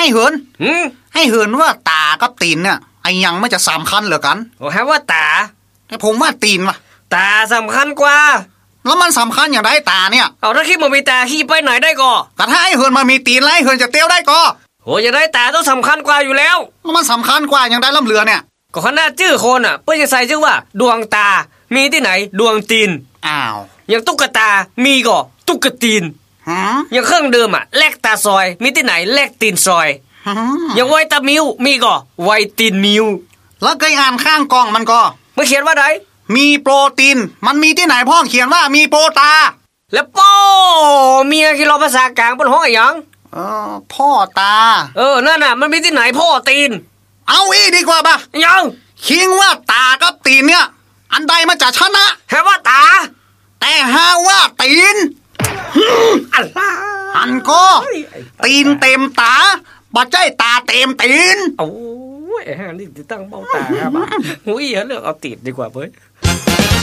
เหินให้เหินว่าตากับตีนเนี่ยไอ้ยังไม่จะสำคัญเหรอกันโอ้ฮะว่าตาแต่ผมว่าตีนว่ะตาสำคัญกว่าแล้วมันสำคัญอย่างไรตาเนี่ยเอาถ้าคิดมันมีตาขี่ไปไหนได้ก็แต่ถ้าไอ้เหินมามีตีนแล้วไอ้เหินจะเตี้ยวได้ก็โหจะได้ตาต้องสำคัญกว่าอยู่แล้วมันสำคัญกว่าอย่างไรล่ำเรือเนี่ยก็ขนาดชื่อคนอ่ะเพื่อจะใส่ชื่อว่าดวงตามีที่ไหนดวงตีนอ้าวอย่างตุ๊กตามีก็ตุ๊กตีนอย่างเครื่องเดิมอ่ะแลกตาซอยมีที่ไหนแลกตีนซอยอย่างไวตามิวมีก็ไวตีนมิวแล้วเคยอ่านข้างกล่องมันก็ไม่เขียนว่าไดมีโปรตีนมันมีที่ไหนพ่อเขียนว่ามีโปรตาแล้วป้อเมียคิดเราภาษากลางบนห้องไอ้ยังพ่อตานั่นน่ะมันมีที่ไหนพ่อตีนเอาอีดีกว่าป่ะยังคิงว่าตากับตีนเนี่ยอันใดมาจากชนะแค่ว่าตาแต่หาว่าตีนอันก็ตีนเต็มตาบ่ใจตาเต็มตีนโอ้ยนี่ตั้งเบ้าตาครับหุ้ยเรื่องเอาตีนดีกว่าเว้ย